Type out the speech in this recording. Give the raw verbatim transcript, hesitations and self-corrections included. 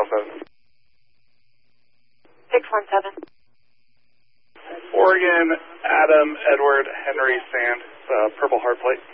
one seven. six one seven. Oregon, Adam, Edward, Henry, Sand, uh, Purple Heart Plate.